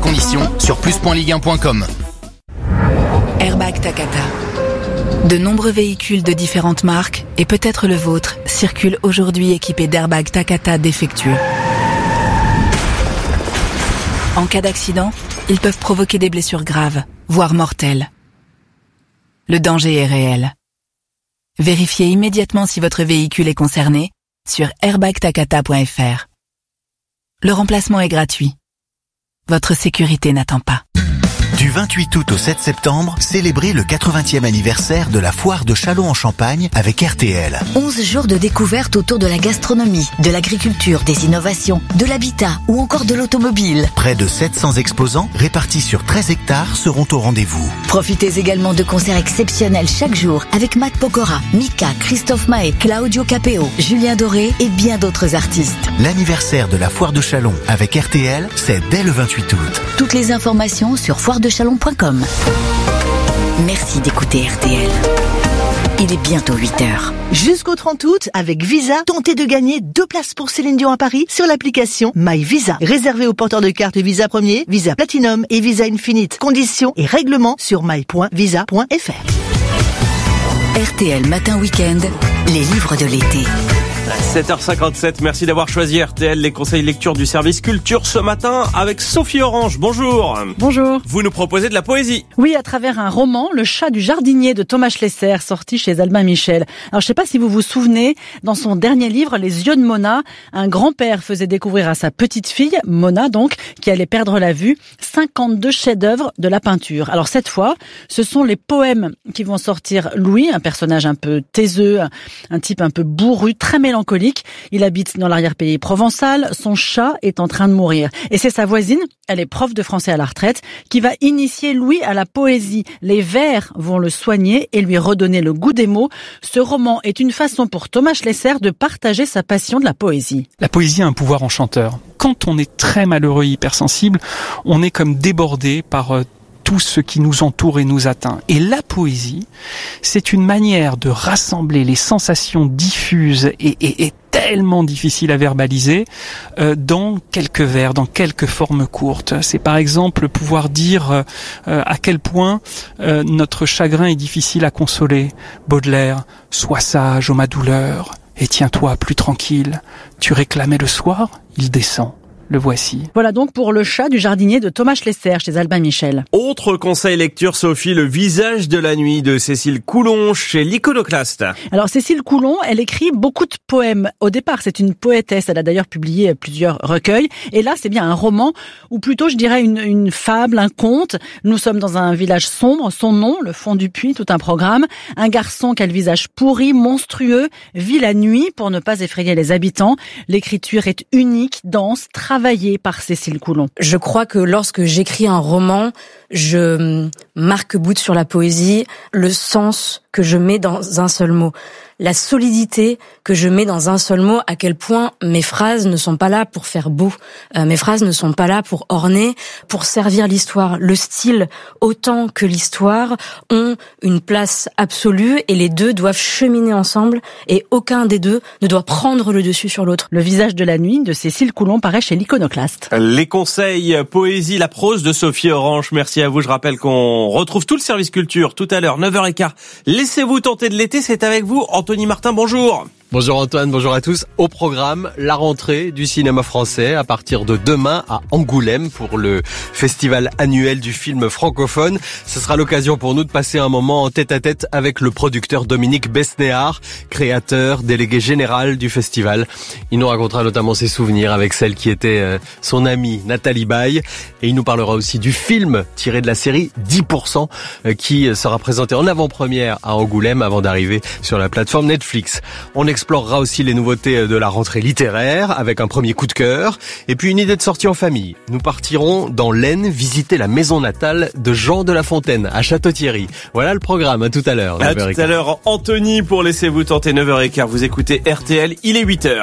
Conditions sur plus.ligue1.com. Airbag Takata. De nombreux véhicules de différentes marques, et peut-être le vôtre, circulent aujourd'hui équipés d'airbags Takata défectueux. En cas d'accident, ils peuvent provoquer des blessures graves, voire mortelles. Le danger est réel. Vérifiez immédiatement si votre véhicule est concerné sur airbagtakata.fr. Le remplacement est gratuit. Votre sécurité n'attend pas. Du 28 août au 7 septembre, célébrez le 80e anniversaire de la foire de Châlons-en-Champagne avec RTL. 11 jours de découverte autour de la gastronomie, de l'agriculture, des innovations, de l'habitat ou encore de l'automobile. Près de 700 exposants répartis sur 13 hectares seront au rendez-vous. Profitez également de concerts exceptionnels chaque jour avec Matt Pokora, Mika, Christophe Maé, Claudio Capeo, Julien Doré et bien d'autres artistes. L'anniversaire de la foire de Châlons avec RTL, c'est dès le 28 août. Toutes les informations sur foiredechalon.com. Merci d'écouter RTL. Il est bientôt 8h. Jusqu'au 30 août, avec Visa, tentez de gagner 2 places pour Céline Dion à Paris sur l'application My Visa. Réservée aux porteurs de cartes Visa Premier, Visa Platinum et Visa Infinite. Conditions et règlements sur my.visa.fr. RTL Matin Week-end, les livres de l'été. 7h57, merci d'avoir choisi RTL, les conseils lecture du service culture ce matin avec Sophie Orange. Bonjour. Bonjour. Vous nous proposez de la poésie. Oui, à travers un roman, Le chat du jardinier de Thomas Schlesser, sorti chez Albin Michel. Alors, je sais pas si vous vous souvenez, dans son dernier livre, Les yeux de Mona, un grand-père faisait découvrir à sa petite fille, Mona donc, qui allait perdre la vue, 52 chefs-d'œuvre de la peinture. Alors, cette fois, ce sont les poèmes qui vont sortir Louis, un personnage un peu taiseux, un type un peu bourru, très mélancolique. Il habite dans l'arrière-pays provençal, son chat est en train de mourir. Et c'est sa voisine, elle est prof de français à la retraite, qui va initier Louis à la poésie. Les vers vont le soigner et lui redonner le goût des mots. Ce roman est une façon pour Thomas Schlesser de partager sa passion de la poésie. La poésie a un pouvoir enchanteur. Quand on est très malheureux, hypersensible, on est comme débordé par tout ce qui nous entoure et nous atteint. Et la poésie, c'est une manière de rassembler les sensations diffuses et tellement difficiles à verbaliser dans quelques vers, dans quelques formes courtes. C'est par exemple pouvoir dire à quel point notre chagrin est difficile à consoler. Baudelaire, sois sage, ô ma douleur, et tiens-toi plus tranquille. Tu réclamais le soir, il descend. Le voici. Voilà donc pour Le chat du jardinier de Thomas Schlesser chez Albin Michel. Autre conseil lecture, Sophie, Le visage de la nuit de Cécile Coulon chez l'Iconoclaste. Alors Cécile Coulon, elle écrit beaucoup de poèmes. Au départ, c'est une poétesse. Elle a d'ailleurs publié plusieurs recueils. Et là, c'est bien un roman, ou plutôt, je dirais, une fable, un conte. Nous sommes dans un village sombre. Son nom, le fond du puits, tout un programme. Un garçon qui a le visage pourri, monstrueux, vit la nuit pour ne pas effrayer les habitants. L'écriture est unique, dense, travaillée par Cécile Coulon. Je crois que lorsque j'écris un roman, je marque-boute sur la poésie, le sens que je mets dans un seul mot, la solidité que je mets dans un seul mot, à quel point mes phrases ne sont pas là pour faire beau, mes phrases ne sont pas là pour orner, pour servir l'histoire. Le style autant que l'histoire ont une place absolue et les deux doivent cheminer ensemble et aucun des deux ne doit prendre le dessus sur l'autre. Le visage de la nuit de Cécile Coulon paraît chez l'Iconoclaste. Les conseils poésie, la prose de Sophie Orange. Merci à vous. Je rappelle qu'on retrouve tout le service culture tout à l'heure, 9h15. Laissez-vous tenter de l'été, c'est avec vous, Anthony Martin, bonjour. Bonjour Antoine, bonjour à tous. Au programme, la rentrée du cinéma français à partir de demain à Angoulême pour le festival annuel du film francophone. Ce sera l'occasion pour nous de passer un moment en tête-à-tête avec le producteur Dominique Besnéard, créateur, délégué général du festival. Il nous racontera notamment ses souvenirs avec celle qui était son amie Nathalie Baye. Et il nous parlera aussi du film tiré de la série 10% qui sera présenté en avant-première à Angoulême avant d'arriver sur la plateforme Netflix. On explorera aussi les nouveautés de la rentrée littéraire avec un premier coup de cœur et puis une idée de sortie en famille. Nous partirons dans l'Aisne visiter la maison natale de Jean de La Fontaine à Château-Thierry. Voilà le programme, à tout à l'heure. À tout à l'heure, Anthony, pour Laissez-vous tenter, 9h15. Vous écoutez RTL, il est 8h.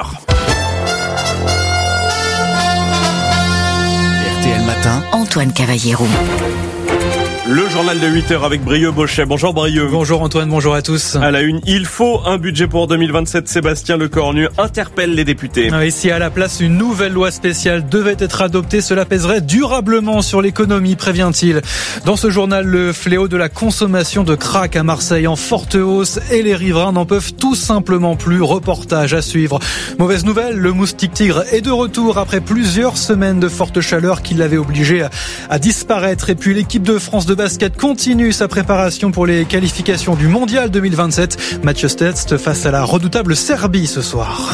RTL Matin, Antoine Cavallero. Le journal de 8h avec Brieux Bochet. Bonjour Brieux. Bonjour Antoine, bonjour à tous. À la une, il faut un budget pour 2027. Sébastien Lecornu interpelle les députés. Et si à la place une nouvelle loi spéciale devait être adoptée, cela pèserait durablement sur l'économie, prévient-il. Dans ce journal, le fléau de la consommation de crack à Marseille en forte hausse et les riverains n'en peuvent tout simplement plus. Reportage à suivre. Mauvaise nouvelle, le moustique tigre est de retour après plusieurs semaines de forte chaleur qui l'avait obligé à disparaître. Et puis l'équipe de France de basket continue sa préparation pour les qualifications du Mondial 2027. Match test face à la redoutable Serbie ce soir.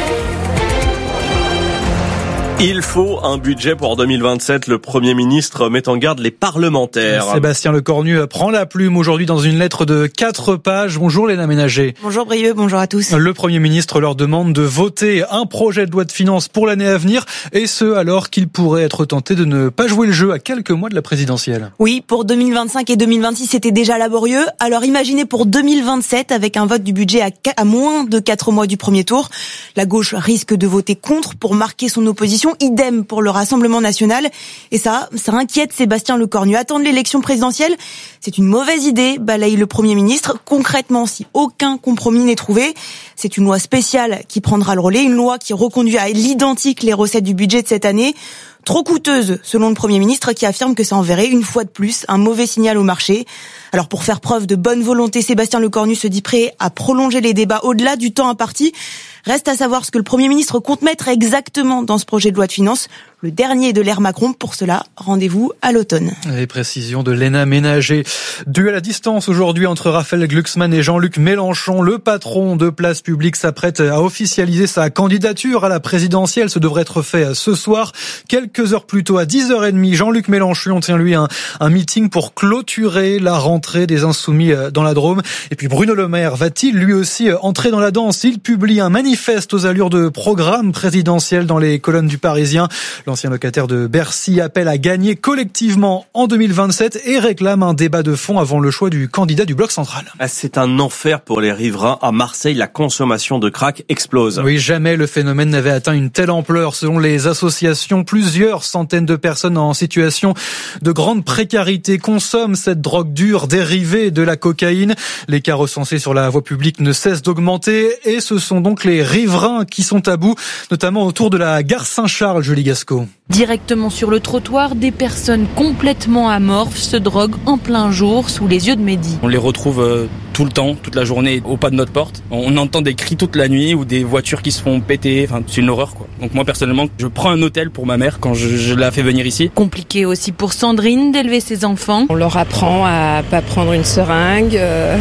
Il faut un budget pour 2027. Le Premier ministre met en garde les parlementaires. Sébastien Lecornu prend la plume aujourd'hui dans une lettre de 4 pages. Bonjour Léna Ménager. Bonjour Brieux, bonjour à tous. Le Premier ministre leur demande de voter un projet de loi de finances pour l'année à venir, et ce alors qu'il pourrait être tenté de ne pas jouer le jeu à quelques mois de la présidentielle. Oui, pour 2025 et 2026, c'était déjà laborieux. Alors imaginez pour 2027, avec un vote du budget à moins de 4 mois du premier tour. La gauche risque de voter contre pour marquer son opposition. Idem pour le Rassemblement national. Et ça inquiète Sébastien Lecornu. Attendre l'élection présidentielle, c'est une mauvaise idée, balaye le Premier ministre. Concrètement, si aucun compromis n'est trouvé, c'est une loi spéciale qui prendra le relais, une loi qui reconduit à l'identique les recettes du budget de cette année. Trop coûteuse, selon le Premier ministre, qui affirme que ça enverrait une fois de plus un mauvais signal au marché. Alors pour faire preuve de bonne volonté, Sébastien Lecornu se dit prêt à prolonger les débats au-delà du temps imparti. Reste à savoir ce que le Premier ministre compte mettre exactement dans ce projet de loi de finances, le dernier de l'ère Macron. Pour cela, rendez-vous à l'automne. Les précisions de Léna Ménager. Duel à distance aujourd'hui entre Raphaël Glucksmann et Jean-Luc Mélenchon. Le patron de Place Publique s'apprête à officialiser sa candidature à la présidentielle. Ce devrait être fait ce soir. Quelques heures plus tôt, à 10h30, Jean-Luc Mélenchon tient lui un meeting pour clôturer la rentrée des Insoumis dans la Drôme. Et puis Bruno Le Maire va-t-il lui aussi entrer dans la danse? Il publie un manifeste aux allures de programme présidentiel dans les colonnes du Parisien. L'ancien locataire de Bercy appelle à gagner collectivement en 2027 et réclame un débat de fond avant le choix du candidat du bloc central. C'est un enfer pour les riverains. À Marseille, la consommation de crack explose. Oui, jamais le phénomène n'avait atteint une telle ampleur. Selon les associations, plusieurs centaines de personnes en situation de grande précarité consomment cette drogue dure dérivée de la cocaïne. Les cas recensés sur la voie publique ne cessent d'augmenter et ce sont donc les riverains qui sont à bout, notamment autour de la gare Saint-Charles, Julie Gasco. Directement sur le trottoir, des personnes complètement amorphes se droguent en plein jour sous les yeux de Mehdi. On les retrouve tout le temps, toute la journée, au pas de notre porte. On entend des cris toute la nuit ou des voitures qui se font péter. Enfin, c'est une horreur, quoi. Donc moi, personnellement, je prends un hôtel pour ma mère quand je la fais venir ici. Compliqué aussi pour Sandrine d'élever ses enfants. On leur apprend à pas prendre une seringue.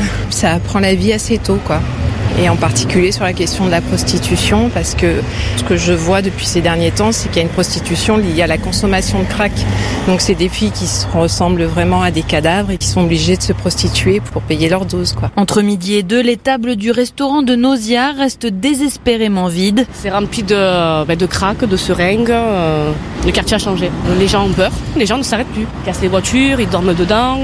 Ça apprend la vie assez tôt, quoi. Et en particulier sur la question de la prostitution, parce que ce que je vois depuis ces derniers temps, c'est qu'il y a une prostitution liée à la consommation de crack. Donc c'est des filles qui se ressemblent vraiment à des cadavres et qui sont obligées de se prostituer pour payer leur dose, quoi. Entre midi et 2, les tables du restaurant de Nausea restent désespérément vides. C'est rempli de crack, de seringues. Le quartier a changé. Les gens ont peur, les gens ne s'arrêtent plus. Ils cassent les voitures, ils dorment dedans.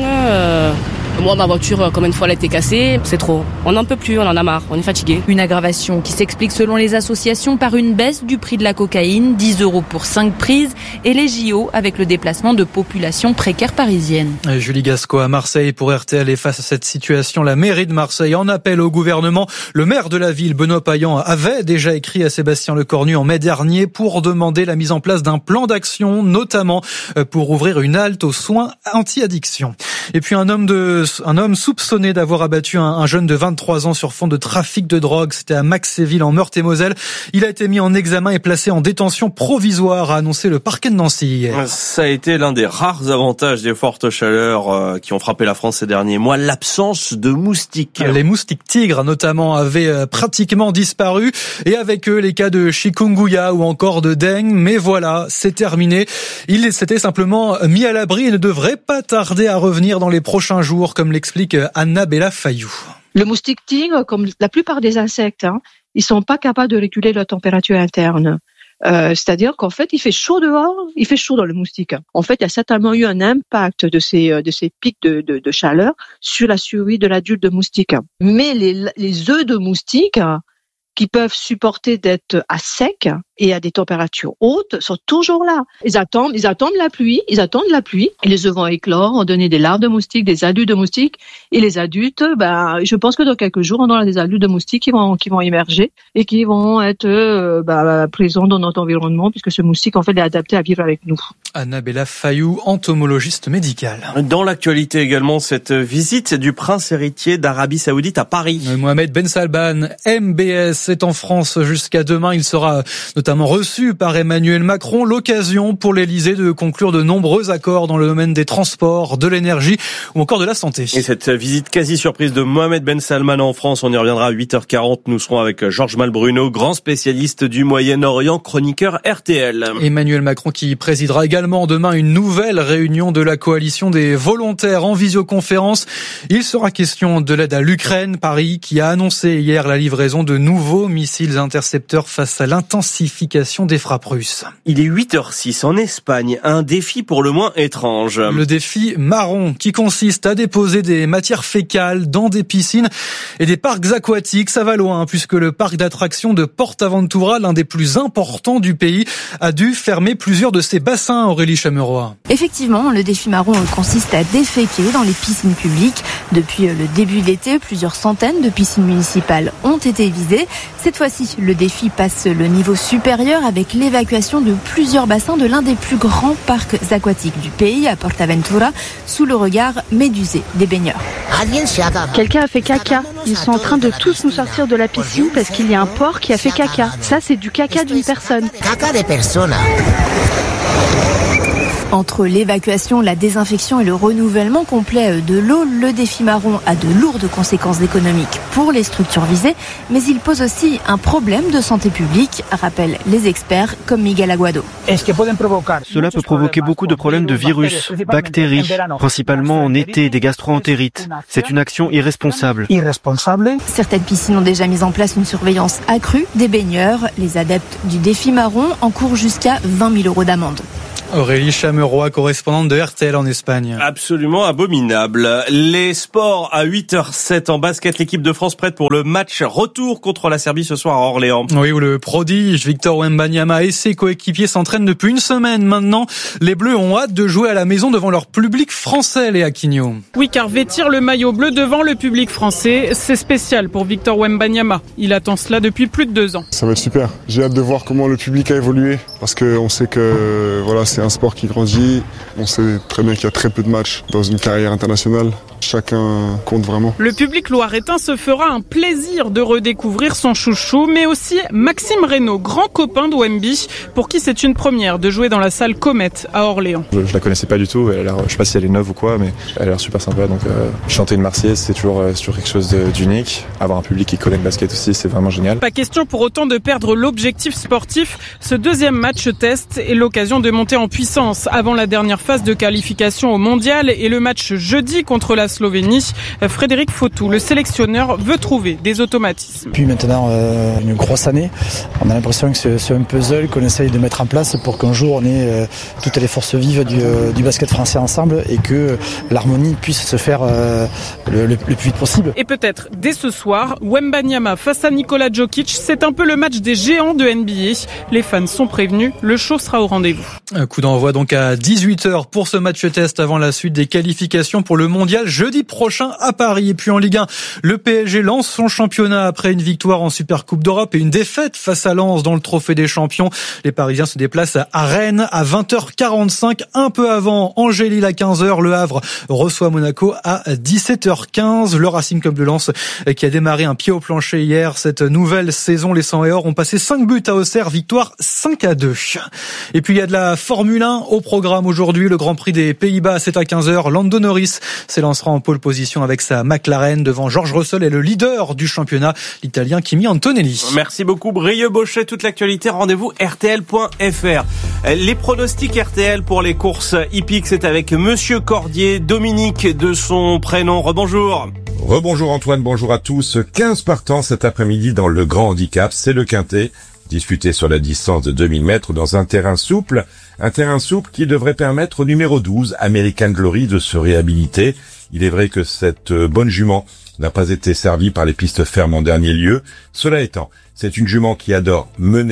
Moi, ma voiture, combien de fois elle a été cassée, c'est trop. On n'en peut plus, on en a marre, on est fatigué. Une aggravation qui s'explique selon les associations par une baisse du prix de la cocaïne, 10 € pour 5 prises, et les JO avec le déplacement de populations précaires parisiennes. Julie Gasco à Marseille pour RTL. Et face à cette situation, la mairie de Marseille en appelle au gouvernement. Le maire de la ville, Benoît Payan, avait déjà écrit à Sébastien Lecornu en mai dernier pour demander la mise en place d'un plan d'action, notamment pour ouvrir une halte aux soins anti-addiction. Et puis un homme soupçonné d'avoir abattu un jeune de 23 ans sur fond de trafic de drogue. C'était à Maxéville en Meurthe-et-Moselle. Il a été mis en examen et placé en détention provisoire, a annoncé le parquet de Nancy hier. Ça a été l'un des rares avantages des fortes chaleurs qui ont frappé la France ces derniers mois, l'absence de moustiques. Les moustiques tigres notamment avaient pratiquement disparu et avec eux les cas de chikungunya ou encore de dengue. Mais voilà, c'est terminé. Il s'était simplement mis à l'abri et ne devrait pas tarder à revenir dans les prochains jours, comme l'explique Anna-Bella Fayou. Le moustique tigre, comme la plupart des insectes, ils sont pas capables de réguler leur température interne. C'est-à-dire qu'en fait, il fait chaud dehors, il fait chaud dans le moustique. En fait, il y a certainement eu un impact de ces pics de chaleur sur la survie de l'adulte de moustique. Mais les œufs de moustique qui peuvent supporter d'être à sec, et à des températures hautes sont toujours là. Ils attendent la pluie, et les œufs vont éclore, on donne des larves de moustiques, des adultes de moustiques, et les adultes, je pense que dans quelques jours, on aura des adultes de moustiques qui vont émerger et qui vont être présents dans notre environnement, puisque ce moustique, en fait, est adapté à vivre avec nous. Annabella Fayou, entomologiste médicale. Dans l'actualité également, cette visite du prince héritier d'Arabie Saoudite à Paris. Mohamed Ben Salman, MBS, est en France jusqu'à demain. Il sera notamment reçu par Emmanuel Macron. L'occasion pour l'Elysée de conclure de nombreux accords dans le domaine des transports, de l'énergie ou encore de la santé. Et cette visite quasi surprise de Mohamed Ben Salman en France, on y reviendra à 8h40. Nous serons avec Georges Malbruno, grand spécialiste du Moyen-Orient, chroniqueur RTL. Emmanuel Macron qui présidera également demain une nouvelle réunion de la coalition des volontaires en visioconférence. Il sera question de l'aide à l'Ukraine. Paris qui a annoncé hier la livraison de nouveaux missiles intercepteurs face à l'intensification des frappes russes. Il est 8h06 en Espagne, un défi pour le moins étrange. Le défi marron qui consiste à déposer des matières fécales dans des piscines et des parcs aquatiques. Ça va loin puisque le parc d'attractions de PortAventura, l'un des plus importants du pays, a dû fermer plusieurs de ses bassins. Aurélie Chameroy. Effectivement, le défi marron consiste à déféquer dans les piscines publiques. Depuis le début de l'été, plusieurs centaines de piscines municipales ont été visées. Cette fois-ci, le défi passe le niveau supérieur avec l'évacuation de plusieurs bassins de l'un des plus grands parcs aquatiques du pays, à PortAventura, sous le regard médusé des baigneurs. Quelqu'un a fait caca. Ils sont en train de tous nous sortir de la piscine parce qu'il y a un porc qui a fait caca. Ça, c'est du caca d'une personne. Entre l'évacuation, la désinfection et le renouvellement complet de l'eau, le défi marron a de lourdes conséquences économiques pour les structures visées, mais il pose aussi un problème de santé publique, rappellent les experts comme Miguel Aguado. Cela peut provoquer beaucoup de problèmes de virus, bactéries, principalement en été, des gastro-entérites. C'est une action irresponsable. Certaines piscines ont déjà mis en place une surveillance accrue des baigneurs. Les adeptes du défi marron encourent jusqu'à 20 000 € d'amende. Aurélie Chameroy, correspondante de RTL en Espagne. Absolument abominable. Les sports à 8h07 en basket. L'équipe de France prête pour le match retour contre la Serbie ce soir à Orléans. Oui, où le prodige Victor Wembanyama et ses coéquipiers s'entraînent depuis une semaine maintenant. Les Bleus ont hâte de jouer à la maison devant leur public français, Léa Quignot. Oui, car vêtir le maillot bleu devant le public français, c'est spécial pour Victor Wembanyama. Il attend cela depuis plus de 2 ans. Ça va être super. J'ai hâte de voir comment le public a évolué parce qu'on sait que c'est un sport qui grandit. On sait très bien qu'il y a très peu de matchs dans une carrière internationale. Chacun compte vraiment. Le public loiretain se fera un plaisir de redécouvrir son chouchou, mais aussi Maxime Reynaud, grand copain de Wemby, pour qui c'est une première de jouer dans la salle Comet à Orléans. Je la connaissais pas du tout, elle a l'air, je sais pas si elle est neuve ou quoi, mais elle a l'air super sympa. Donc chanter une Marseillaise, c'est toujours quelque chose d'unique. Avoir un public qui connaît le basket aussi, c'est vraiment génial. Pas question pour autant de perdre l'objectif sportif. Ce deuxième match test est l'occasion de monter en puissance avant la dernière phase de qualification au mondial et le match jeudi contre la Slovénie. Frédéric Fautou, le sélectionneur, veut trouver des automatismes. Puis maintenant une grosse année, on a l'impression que c'est un puzzle qu'on essaye de mettre en place pour qu'un jour on ait toutes les forces vives du basket français ensemble et que l'harmonie puisse se faire le plus vite possible. Et peut-être dès ce soir, Wembanyama face à Nikola Jokic, c'est un peu le match des géants de NBA. Les fans sont prévenus, le show sera au rendez-vous. Un coup d'envoi donc à 18h pour ce match test avant la suite des qualifications pour le mondial jeudi prochain à Paris. Et puis en Ligue 1, le PSG lance son championnat après une victoire en Supercoupe d'Europe et une défaite face à Lens dans le Trophée des Champions. Les Parisiens se déplacent à Rennes à 20h45. Un peu avant, Angers-Lille à 15h. Le Havre reçoit Monaco à 17h15. Le Racing Club de Lens qui a démarré un pied au plancher hier. Cette nouvelle saison, les 100 et or ont passé 5 buts à Auxerre. Victoire 5-2. Et puis il y a de la Formule 1 au programme aujourd'hui. Le Grand Prix des Pays-Bas, c'est à 15h. Lando Norris s'élancera en pole position avec sa McLaren devant George Russell et le leader du championnat, l'Italien Kimi Antonelli. Merci beaucoup Brieux Bochet. Toute l'actualité, rendez-vous rtl.fr. Les pronostics RTL pour les courses hippiques, c'est avec Monsieur Cordier, Dominique de son prénom. Rebonjour. Rebonjour Antoine, bonjour à tous. 15 partants cet après-midi dans le grand handicap, c'est le quintet. Disputé sur la distance de 2000 mètres dans un terrain souple qui devrait permettre au numéro 12, American Glory, de se réhabiliter. Il est vrai que cette bonne jument n'a pas été servie par les pistes fermes en dernier lieu. Cela étant, c'est une jument qui adore mener.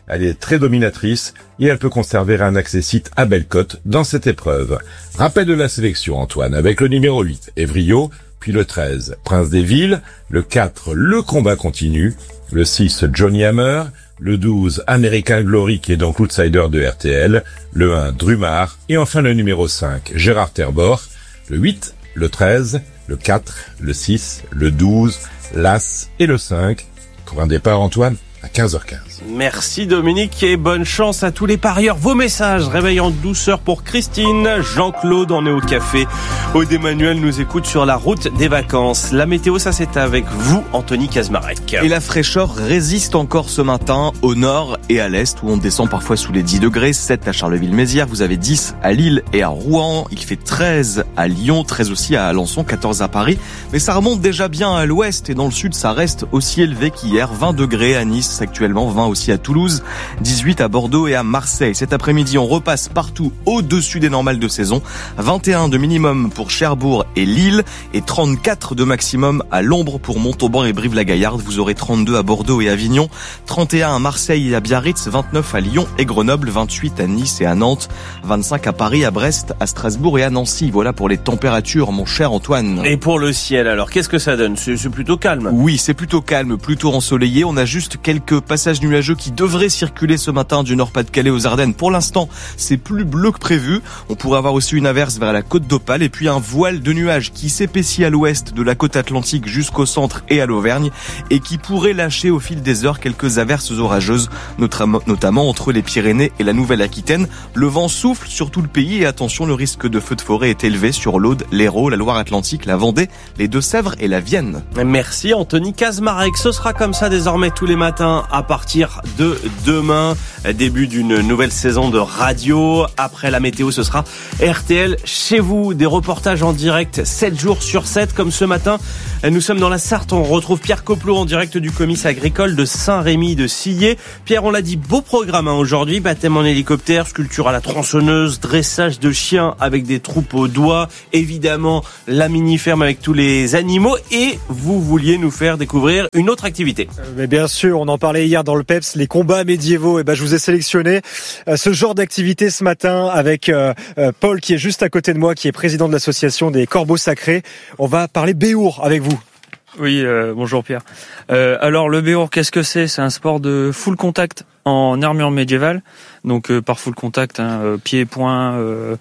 Elle est très dominatrice et elle peut conserver un accessite à belle cote dans cette épreuve. Rappel de la sélection, Antoine, avec le numéro 8, Evrio, puis le 13, Prince des Villes, le 4, Le Combat Continue, le 6, Johnny Hammer, le 12, American Glory, qui est donc l'outsider de RTL, le 1, Drumar, et enfin le numéro 5, Gérard Terbor, le 8, le 13, le 4, le 6, le 12, l'As et le 5, pour un départ, Antoine, à 15h15. Merci Dominique et bonne chance à tous les parieurs. Vos messages, réveil en douceur pour Christine, Jean-Claude en est au café. Aude Emmanuel nous écoute sur la route des vacances. La météo, ça c'est avec vous, Anthony Kazmarek. Et la fraîcheur résiste encore ce matin au nord et à l'est où on descend parfois sous les 10 degrés. 7 à Charleville-Mézières, vous avez 10 à Lille et à Rouen. Il fait 13 à Lyon, 13 aussi à Alençon, 14 à Paris. Mais ça remonte déjà bien à l'ouest et dans le sud, ça reste aussi élevé qu'hier. 20 degrés à Nice actuellement, 20 aussi à Toulouse, 18 à Bordeaux et à Marseille. Cet après-midi, on repasse partout au-dessus des normales de saison. 21 de minimum pour Cherbourg et Lille et 34 de maximum à l'ombre pour Montauban et Brive-la-Gaillarde. Vous aurez 32 à Bordeaux et Avignon, 31 à Marseille et à Biarritz, 29 à Lyon et Grenoble, 28 à Nice et à Nantes, 25 à Paris, à Brest, à Strasbourg et à Nancy. Voilà pour les températures, mon cher Antoine. Et pour le ciel, alors, qu'est-ce que ça donne ? C'est plutôt calme. Oui, c'est plutôt calme, plutôt ensoleillé. On a juste quelques passages nuageux qui devraient circuler ce matin du Nord-Pas-de-Calais aux Ardennes. Pour l'instant, c'est plus bleu que prévu. On pourrait avoir aussi une averse vers la côte d'Opale et puis un voile de nuages qui s'épaissit à l'ouest de la côte atlantique jusqu'au centre et à l'Auvergne et qui pourrait lâcher au fil des heures quelques averses orageuses, notamment entre les Pyrénées et la Nouvelle-Aquitaine. Le vent souffle sur tout le pays et attention, le risque de feu de forêt est élevé sur l'Aude, l'Hérault, la Loire-Atlantique, la Vendée, les Deux-Sèvres et la Vienne. Merci Anthony Kazmarek. Ce sera comme ça désormais tous les matins à partir de demain, début d'une nouvelle saison de radio. Après la météo, ce sera RTL chez vous. Des reportages en direct 7 jours sur 7 comme ce matin. Nous sommes dans la Sarthe. On retrouve Pierre Coplot en direct du comice agricole de Saint-Rémy de Sillé. Pierre, on l'a dit, beau programme aujourd'hui. Baptême en hélicoptère, sculpture à la tronçonneuse, dressage de chiens avec des troupes aux doigts. Évidemment, la mini-ferme avec tous les animaux. Et vous vouliez nous faire découvrir une autre activité. Mais bien sûr, on en parlait hier dans le PEPS, les combats médiévaux. Et je vous ai sélectionné ce genre d'activité ce matin avec Paul qui est juste à côté de moi, qui est président de l'association des Corbeaux Sacrés. On va parler béour avec vous. Oui, bonjour Pierre. Alors le béour, qu'est-ce que c'est ? C'est un sport de full contact en armure médiévale. Donc par full contact, pieds, poings,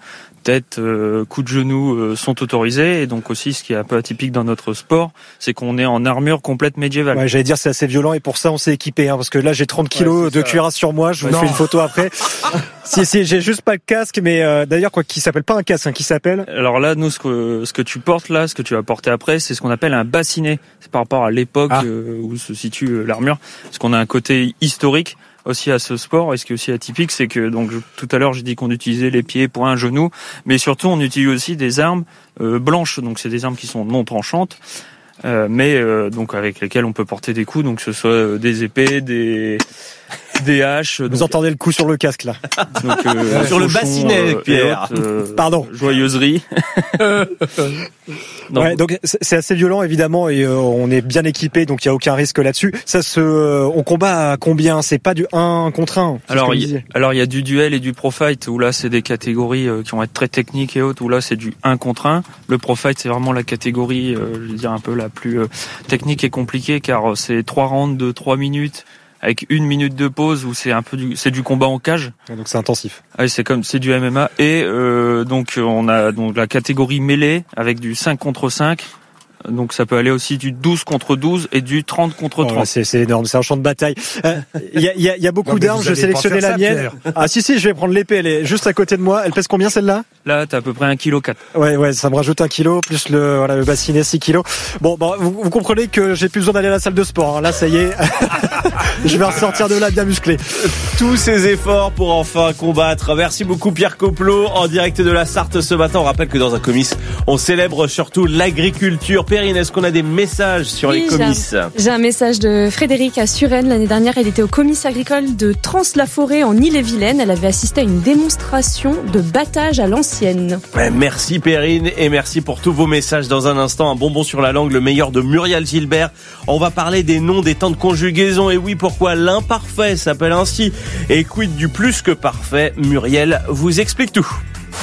tête, coups de genoux sont autorisés. Et donc aussi, ce qui est un peu atypique dans notre sport, c'est qu'on est en armure complète médiévale. Ouais, j'allais dire c'est assez violent et pour ça on s'est équipé, parce que là j'ai 30 kilos de cuirasse sur moi. Je vous fais une photo après. si, j'ai juste pas le casque, mais d'ailleurs qui s'appelle pas un casque, qui s'appelle. Alors là, nous ce que tu portes là, ce que tu vas porter après, c'est ce qu'on appelle un bassinet. C'est par rapport à l'époque où se situe l'armure, parce qu'on a un côté historique aussi à ce sport. Et ce qui est aussi atypique, c'est que donc tout à l'heure j'ai dit qu'on utilisait les pieds, poings, genoux, mais surtout on utilise aussi des armes blanches. Donc c'est des armes qui sont non tranchantes, mais donc avec lesquelles on peut porter des coups. Donc que ce soit des épées, des haches. Vous entendez le coup sur le casque là. Donc, sur le bassinet, Pierre. Pardon. Joyeuserie. Donc c'est assez violent évidemment et on est bien équipé, donc il y a aucun risque là-dessus. On combat à combien ? C'est pas du 1 contre 1. Alors il y a du duel et du pro fight où là c'est des catégories qui vont être très techniques et autres, où là c'est du 1 contre 1. Le pro fight c'est vraiment la catégorie je veux dire un peu la plus technique et compliquée, car c'est 3 rounds de 3 minutes avec 1 minute de pause où c'est un peu c'est du combat en cage. Donc c'est intensif. Ouais, c'est du MMA et donc on a donc la catégorie mêlée avec du 5 contre 5. Donc ça peut aller aussi du 12 contre 12 et du 30 contre 30. C'est énorme, c'est un champ de bataille. Il y a beaucoup d'armes, je vais sélectionner la mienne. Pierre. Ah si, je vais prendre l'épée, elle est juste à côté de moi. Elle pèse combien celle-là ? Là, t'as à peu près 1,4 kg. Ouais, ça me rajoute 1 kg, plus le bassinet 6 kg. Bon, vous comprenez que j'ai plus besoin d'aller à la salle de sport, hein. Là, ça y est. Je vais ressortir de là bien musclé. Tous ces efforts pour enfin combattre. Merci beaucoup Pierre Coplot en direct de la Sarthe ce matin. On rappelle que dans un comice, on célèbre surtout l'agriculture. Perrine, est-ce qu'on a des messages sur les comices? J'ai un message de Frédéric à Suresnes. L'année dernière, elle était au comice agricole de Trans-la-Forêt en Ille-et-Vilaine. Elle avait assisté à une démonstration de battage à l'ancienne. Merci Perrine et merci pour tous vos messages. Dans un instant, un bonbon sur la langue, le meilleur de Muriel Gilbert. On va parler des noms, des temps de conjugaison. Et oui, pourquoi l'imparfait s'appelle ainsi? Et quid du plus que parfait? Muriel vous explique tout.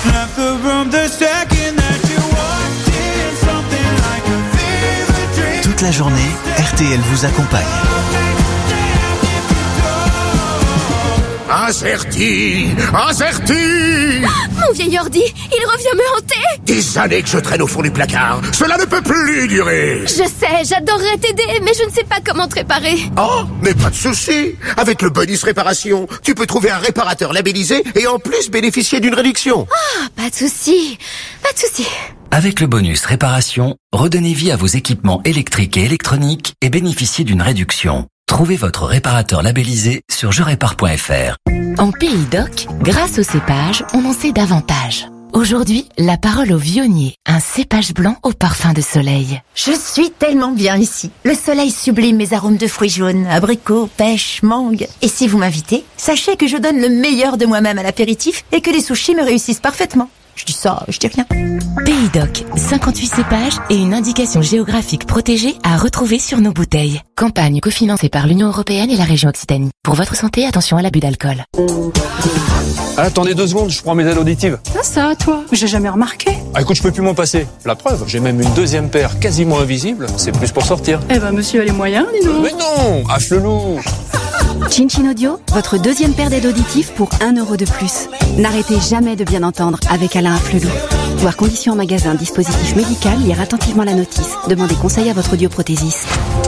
Toute la journée, RTL vous accompagne. Azerty! Mon vieil ordi, il revient me hanter! Des années que je traîne au fond du placard. Cela ne peut plus durer. Je sais, j'adorerais t'aider, mais je ne sais pas comment te réparer. Oh, mais pas de souci. Avec le bonus réparation, tu peux trouver un réparateur labellisé et en plus bénéficier d'une réduction. Ah, pas de souci. Avec le bonus réparation, redonnez vie à vos équipements électriques et électroniques et bénéficiez d'une réduction. Trouvez votre réparateur labellisé sur jerépare.fr. En Pays d'Oc, grâce au cépage, on en sait davantage. Aujourd'hui, la parole au vionnier, un cépage blanc au parfum de soleil. Je suis tellement bien ici. Le soleil sublime mes arômes de fruits jaunes, abricots, pêche, mangue. Et si vous m'invitez, sachez que je donne le meilleur de moi-même à l'apéritif et que les sushis me réussissent parfaitement. Je dis ça, je dis rien. Pays d'Oc, 58 cépages et une indication géographique protégée à retrouver sur nos bouteilles. Campagne cofinancée par l'Union européenne et la région Occitanie. Pour votre santé, attention à l'abus d'alcool. Attendez 2 secondes, je prends mes aides auditives. Ça, toi, j'ai jamais remarqué. Ah, écoute, je peux plus m'en passer. La preuve, j'ai même une deuxième paire quasiment invisible. C'est plus pour sortir. Eh ben, monsieur a les moyens, dis donc. Mais non, hache le loup. Chin Audio, votre deuxième paire d'aides auditives pour 1 € de plus. N'arrêtez jamais de bien entendre avec Alain Afflelou. Voir conditions en magasin, dispositif médical, lire attentivement la notice. Demandez conseil à votre audioprothésiste.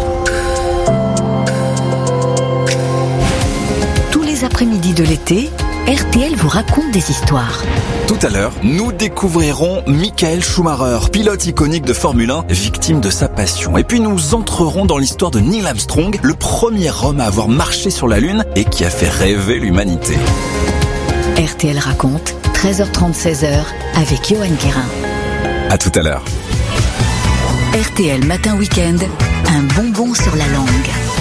Tous les après-midi de l'été, RTL vous raconte des histoires. Tout à l'heure, nous découvrirons Michael Schumacher, pilote iconique de Formule 1, victime de sa passion. Et puis nous entrerons dans l'histoire de Neil Armstrong, le premier homme à avoir marché sur la Lune et qui a fait rêver l'humanité. RTL raconte, 13h30, 16h, avec Johan Guérin. À tout à l'heure. RTL Matin Week-end, un bonbon sur la langue.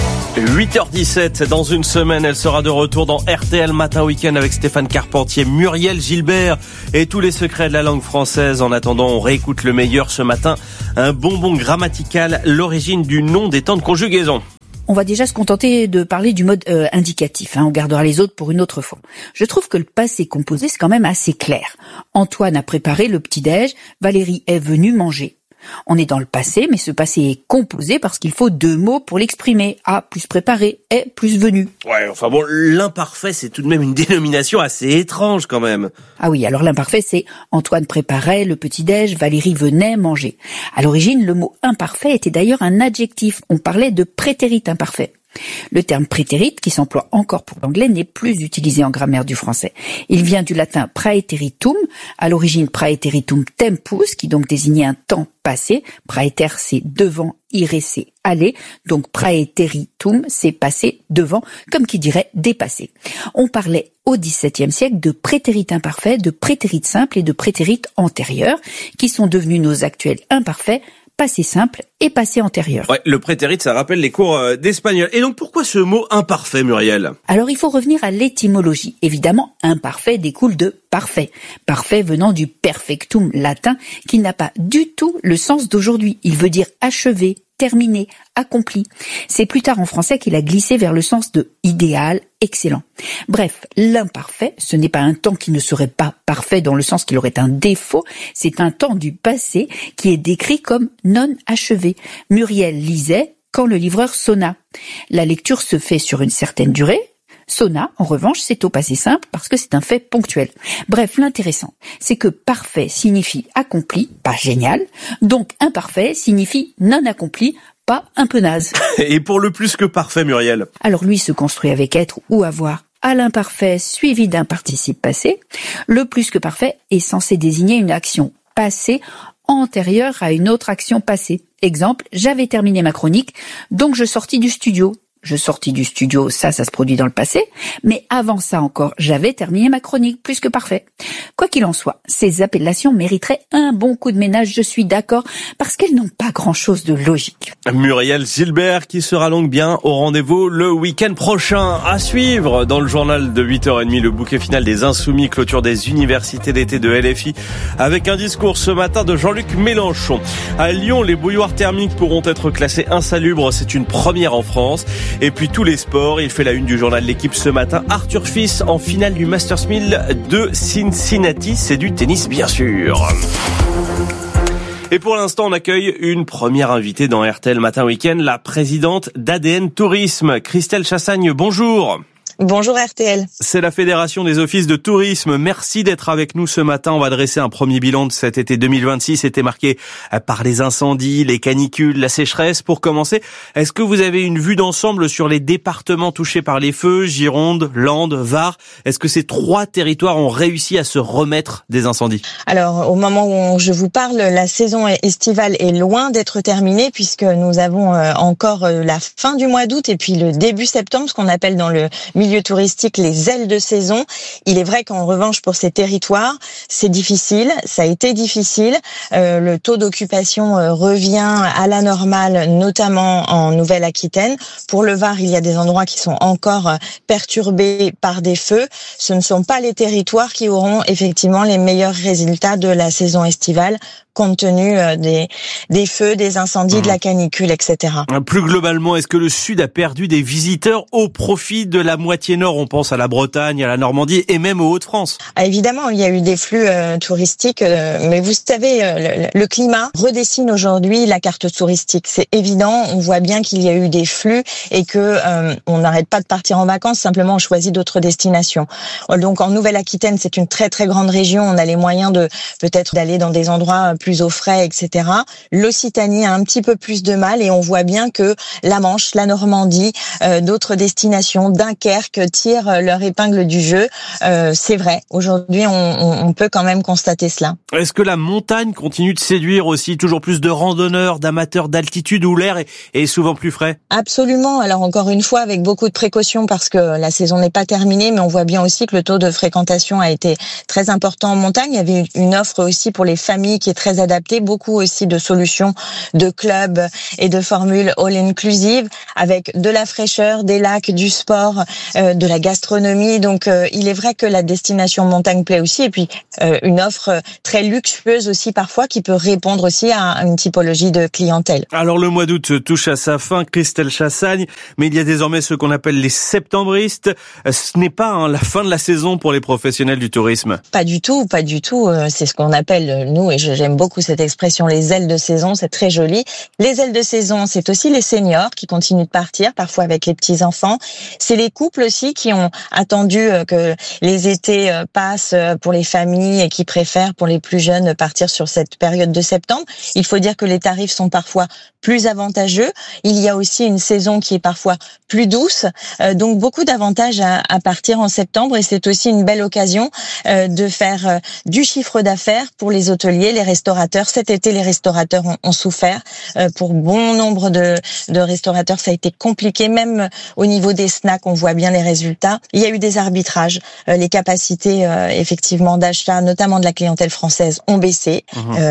8h17, dans une semaine, elle sera de retour dans RTL Matin Week-end avec Stéphane Carpentier, Muriel Gilbert et tous les secrets de la langue française. En attendant, on réécoute le meilleur ce matin, un bonbon grammatical, l'origine du nom des temps de conjugaison. On va déjà se contenter de parler du mode indicatif. On gardera les autres pour une autre fois. Je trouve que le passé composé, c'est quand même assez clair. Antoine a préparé le petit-déj, Valérie est venue manger. On est dans le passé, mais ce passé est composé parce qu'il faut 2 mots pour l'exprimer. A plus préparé, est plus venu. Ouais, enfin bon, l'imparfait, c'est tout de même une dénomination assez étrange quand même. Ah oui, alors l'imparfait, c'est Antoine préparait le petit-déj, Valérie venait manger. À l'origine, le mot imparfait était d'ailleurs un adjectif. On parlait de prétérit imparfait. Le terme prétérit, qui s'emploie encore pour l'anglais, n'est plus utilisé en grammaire du français. Il vient du latin praeteritum, à l'origine praeteritum tempus, qui donc désignait un temps passé. Praeter, c'est devant, ire, c'est aller. Donc praeteritum, c'est passer devant, comme qui dirait dépasser. On parlait au XVIIe siècle de prétérit imparfait, de prétérit simple et de prétérit antérieur, qui sont devenus nos actuels imparfaits, passé simple et passé antérieur. Ouais, le prétérit, ça rappelle les cours d'espagnol. Et donc, pourquoi ce mot imparfait, Muriel? Alors, il faut revenir à l'étymologie. Évidemment, imparfait découle de parfait. Parfait venant du perfectum latin, qui n'a pas du tout le sens d'aujourd'hui. Il veut dire achevé, terminé, accompli. C'est plus tard en français qu'il a glissé vers le sens de idéal, excellent. Bref, l'imparfait, ce n'est pas un temps qui ne serait pas parfait dans le sens qu'il aurait un défaut, c'est un temps du passé qui est décrit comme non achevé. Muriel lisait quand le livreur sonna. La lecture se fait sur une certaine durée. Sonna, en revanche, c'est au passé simple parce que c'est un fait ponctuel. Bref, l'intéressant, c'est que parfait signifie accompli, pas génial, donc imparfait signifie non accompli, pas un peu naze. Et pour le plus que parfait, Muriel? Alors lui se construit avec être ou avoir à l'imparfait suivi d'un participe passé. Le plus que parfait est censé désigner une action passée antérieure à une autre action passée. Exemple, j'avais terminé ma chronique, donc je sortis du studio. Je sortis du studio, ça se produit dans le passé, mais avant ça encore, j'avais terminé ma chronique, plus que parfait. Quoi qu'il en soit, ces appellations mériteraient un bon coup de ménage, je suis d'accord, parce qu'elles n'ont pas grand-chose de logique. Muriel Gilbert qui sera donc bien au rendez-vous le week-end prochain. À suivre dans le journal de 8h30, le bouquet final des Insoumis, clôture des universités d'été de LFI, avec un discours ce matin de Jean-Luc Mélenchon. À Lyon, les bouilloires thermiques pourront être classées insalubres, c'est une première en France. Et puis tous les sports, il fait la une du journal L'Équipe ce matin. Arthur Fils en finale du Masters 1000 de Cincinnati. C'est du tennis bien sûr. Et pour l'instant, on accueille une première invitée dans RTL Matin Week-end, la présidente d'ADN Tourisme, Christelle Chassagne. Bonjour. Bonjour RTL. C'est la Fédération des offices de tourisme. Merci d'être avec nous ce matin. On va dresser un premier bilan de cet été 2026. C'était marqué par les incendies, les canicules, la sécheresse. Pour commencer, est-ce que vous avez une vue d'ensemble sur les départements touchés par les feux, Gironde, Landes, Var? Est-ce que ces 3 territoires ont réussi à se remettre des incendies? Alors, au moment où je vous parle, la saison estivale est loin d'être terminée puisque nous avons encore la fin du mois d'août et puis le début septembre, ce qu'on appelle dans le milieu touristique les ailes de saison. Il est vrai qu'en revanche pour ces territoires, c'est difficile, ça a été difficile. Le taux d'occupation revient à la normale, notamment en Nouvelle-Aquitaine. Pour le Var, il y a des endroits qui sont encore perturbés par des feux. Ce ne sont pas les territoires qui auront effectivement les meilleurs résultats de la saison estivale, compte tenu des feux, des incendies, de la canicule, etc. Plus globalement, est-ce que le Sud a perdu des visiteurs au profit de la moitié nord? On pense à la Bretagne, à la Normandie et même aux Hauts-de-France. Évidemment, il y a eu des flux touristiques, mais vous savez, le climat redessine aujourd'hui la carte touristique. C'est évident, on voit bien qu'il y a eu des flux et que on n'arrête pas de partir en vacances, simplement on choisit d'autres destinations. Donc en Nouvelle-Aquitaine, c'est une très très grande région, on a les moyens de peut-être d'aller dans des endroits plus au frais, etc. L'Occitanie a un petit peu plus de mal et on voit bien que la Manche, la Normandie, d'autres destinations, Dunkerque tirent leur épingle du jeu. C'est vrai, aujourd'hui on peut quand même constater cela. Est-ce que la montagne continue de séduire aussi toujours plus de randonneurs, d'amateurs d'altitude où l'air est souvent plus frais? Absolument, alors encore une fois avec beaucoup de précautions parce que la saison n'est pas terminée, mais on voit bien aussi que le taux de fréquentation a été très important en montagne. Il y avait une offre aussi pour les familles qui est très adaptée, beaucoup aussi de solutions de clubs et de formules all-inclusive avec de la fraîcheur, des lacs, du sport, de la gastronomie. Donc il est vrai que la destination montagne plaît aussi et puis une offre très luxueuse aussi parfois qui peut répondre aussi à une typologie de clientèle. Alors le mois d'août touche à sa fin, Christelle Chassagne, mais il y a désormais ce qu'on appelle les septembristes. Ce n'est pas la fin de la saison pour les professionnels du tourisme. Pas du tout, pas du tout. C'est ce qu'on appelle, nous, et j'aime beaucoup cette expression, les ailes de saison, c'est très joli. Les ailes de saison, c'est aussi les seniors qui continuent de partir, parfois avec les petits-enfants. C'est les couples aussi qui ont attendu que les étés passent pour les familles et qui préfèrent pour les plus jeunes partir sur cette période de septembre. Il faut dire que les tarifs sont parfois plus avantageux. Il y a aussi une saison qui est parfois plus douce, donc beaucoup d'avantages à partir en septembre et c'est aussi une belle occasion de faire du chiffre d'affaires pour les hôteliers, les restaurateurs. Cet été, les restaurateurs ont souffert. Pour bon nombre de restaurateurs, ça a été compliqué. Même au niveau des snacks, on voit bien les résultats. Il y a eu des arbitrages. Les capacités, effectivement, d'achat, notamment de la clientèle française, ont baissé.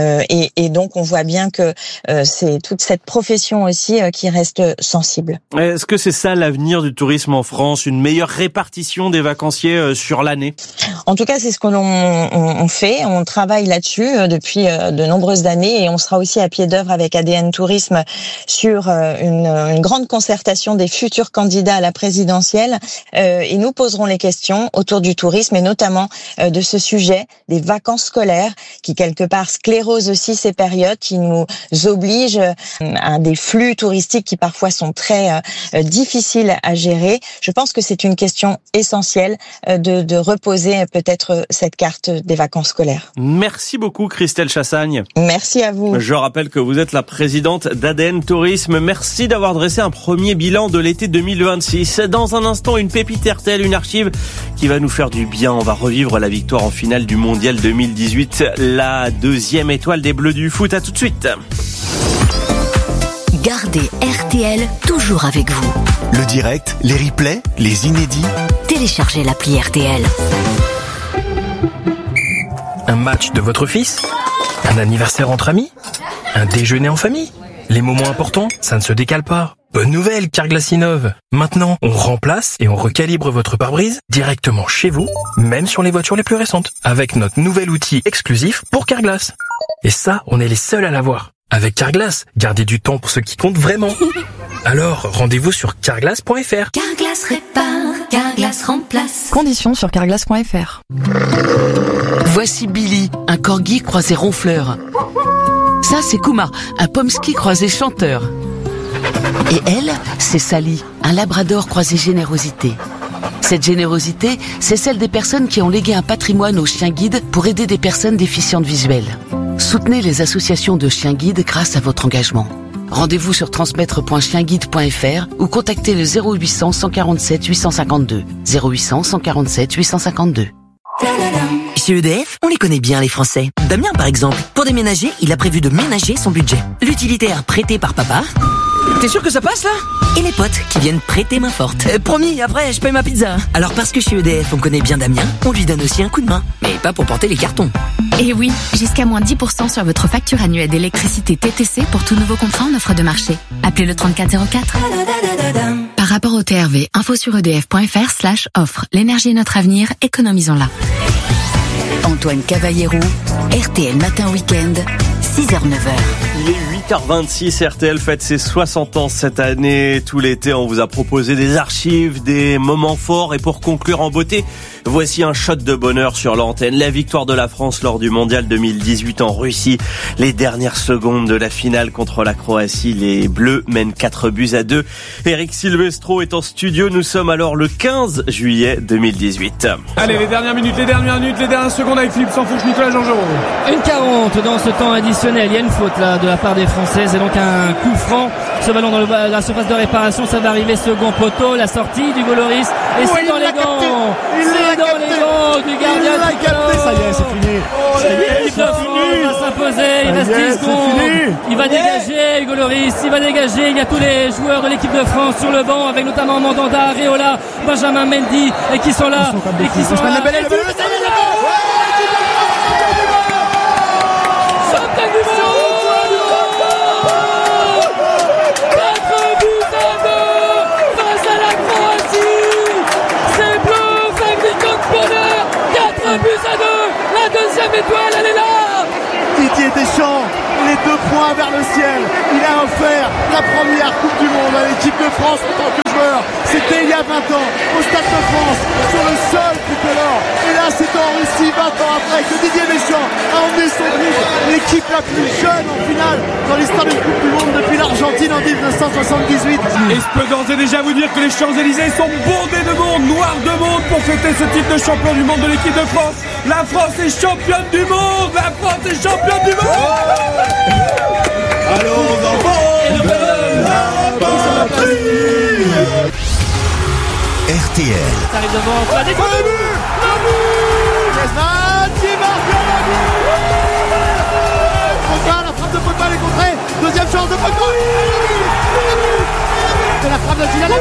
Et donc, on voit bien que c'est toute cette profession aussi qui reste sensible. Est-ce que c'est ça l'avenir du tourisme en France, une meilleure répartition des vacanciers sur l'année? En tout cas, c'est ce que l'on fait. On travaille là-dessus depuis de nombreuses années et on sera aussi à pied d'œuvre avec ADN Tourisme sur une grande concertation des futurs candidats à la présidentielle et nous poserons les questions autour du tourisme et notamment de ce sujet des vacances scolaires qui quelque part sclérosent aussi ces périodes, qui nous obligent à des flux touristiques qui parfois sont très difficiles à gérer. Je pense que c'est une question essentielle de reposer peut-être cette carte des vacances scolaires. Merci beaucoup Christelle Chassagne. Merci à vous. Je rappelle que vous êtes la présidente d'ADN Tourisme. Merci d'avoir dressé un premier bilan de l'été 2026. Dans un instant, une pépite RTL, une archive qui va nous faire du bien. On va revivre la victoire en finale du Mondial 2018. La deuxième étoile des Bleus du foot. À tout de suite. Gardez RTL toujours avec vous. Le direct, les replays, les inédits. Téléchargez l'appli RTL. Un match de votre fils? Un anniversaire entre amis? Un déjeuner en famille? Les moments importants, ça ne se décale pas. Bonne nouvelle, Carglass innove. Maintenant, on remplace et on recalibre votre pare-brise directement chez vous, même sur les voitures les plus récentes, avec notre nouvel outil exclusif pour Carglass. Et ça, on est les seuls à l'avoir. Avec Carglass, gardez du temps pour ce qui compte vraiment. Alors, rendez-vous sur carglass.fr. Carglass répare, Carglass remplace. Conditions sur carglass.fr. Voici Billy, un corgi croisé ronfleur. Ça, c'est Kuma, un pomsky croisé chanteur. Et elle, c'est Sally, un labrador croisé générosité. Cette générosité, c'est celle des personnes qui ont légué un patrimoine aux chiens guides pour aider des personnes déficientes visuelles. Soutenez les associations de chiens guides grâce à votre engagement. Rendez-vous sur transmettre.chienguide.fr ou contactez le 0800 147 852. 0800 147 852. Chez EDF, on les connaît bien les Français. Damien par exemple, pour déménager, il a prévu de ménager son budget. L'utilitaire prêté par papa. T'es sûr que ça passe là? Et les potes qui viennent prêter main forte. Promis, après je paye ma pizza. Alors parce que chez EDF on connaît bien Damien, on lui donne aussi un coup de main. Mais pas pour porter les cartons. Et oui, jusqu'à moins 10% sur votre facture annuelle d'électricité TTC pour tout nouveau contrat en offre de marché. Appelez le 3404. Par rapport au TRV, info sur edf.fr/offre. L'énergie est notre avenir, économisons-la. Antoine Cavallero, RTL Matin Week-end, 6h-9h. Il est 8h26, RTL fête ses 60 ans cette année. Tout l'été, on vous a proposé des archives, des moments forts. Et pour conclure en beauté, voici un shot de bonheur sur l'antenne. La victoire de la France lors du Mondial 2018 en Russie. Les dernières secondes de la finale contre la Croatie. Les Bleus mènent 4-2. Eric Silvestro est en studio. Nous sommes alors le 15 juillet 2018. Allez, les dernières minutes, les dernières secondes avec Philippe Sansfourche, Nicolas Jean-Jean. 1,40 dans ce temps additionnel. Il y a une faute là de la part des Françaises et donc un coup franc. Ce ballon dans la surface de réparation, ça va arriver second poteau. La sortie du Goloris et c'est dans les gants. C'est dans les gants du gardien. Il l'a capté, ça y est, c'est fini. L'équipe de France va s'imposer. Il reste 10 secondes. Il va dégager Hugo Lloris. Il va dégager. Il y a tous les joueurs de l'équipe de France sur le banc avec notamment Mandanda, Areola, Benjamin Mendy et qui sont là. Et qui sont là. Étoile, elle est là. Didier Deschamps, les 2 points vers le ciel. Il a offert la première Coupe du Monde à l'équipe de France en tant que joueur. C'était il y a 20 ans, au Stade de France, sur le sol tricolore. Et là, c'est en Russie, 20 ans après, que Didier Deschamps a emmené son groupe, l'équipe la plus jeune en finale dans l'histoire d'une Coupe du Monde depuis l'Argentine en 1978. Et je peux d'ores et déjà vous dire que les Champs-Élysées sont bondés de monde, noirs de monde pour fêter ce titre de champion du monde de l'équipe de France. La France est championne du monde. La France est championne du monde. Allons enfants de la patrie. RTL. Ça arrive devant. La défense. Le but. Griezmann qui marque le but. Pogba, la frappe de Pogba est contrée. Deuxième chance de Pogba. C'est la frappe de Zidane.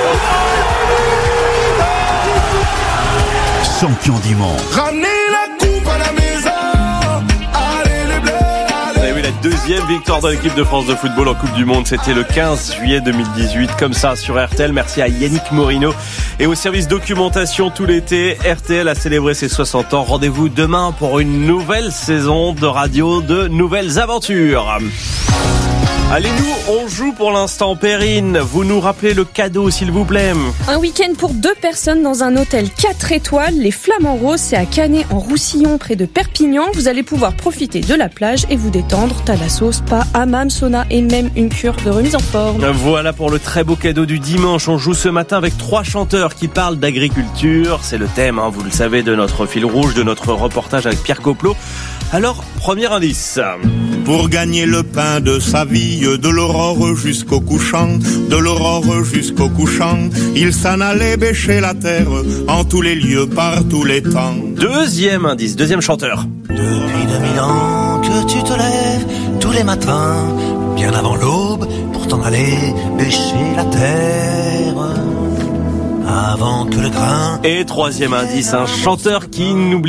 Champion du monde. Ramenez la coupe à la maison. Allez les Bleus. Vous avez vu la deuxième victoire de l'équipe de France de football en Coupe du Monde. C'était le 15 juillet 2018. Comme ça sur RTL. Merci à Yannick Morino et au service documentation tout l'été. RTL a célébré ses 60 ans. Rendez-vous demain pour une nouvelle saison de radio, de nouvelles aventures. Allez, nous, on joue pour l'instant. Perrine, vous nous rappelez le cadeau, s'il vous plaît. Un week-end pour 2 personnes dans un hôtel 4 étoiles. Les Flamands Roses, c'est à Canet, en Roussillon, près de Perpignan. Vous allez pouvoir profiter de la plage et vous détendre. Thalasso, spa, hammam, sauna et même une cure de remise en forme. Voilà pour le très beau cadeau du dimanche. On joue ce matin avec 3 chanteurs qui parlent d'agriculture. C'est le thème, vous le savez, de notre fil rouge, de notre reportage avec Pierre Coplot. Alors, premier indice. Pour gagner le pain de sa vie, de l'aurore jusqu'au couchant, de l'aurore jusqu'au couchant, il s'en allait bêcher la terre en tous les lieux, par tous les temps. Deuxième indice, deuxième chanteur. Depuis 2000 ans que tu te lèves tous les matins, bien avant l'aube, pour t'en aller bêcher la terre avant que le grain. Et troisième indice, un chanteur qui n'oublie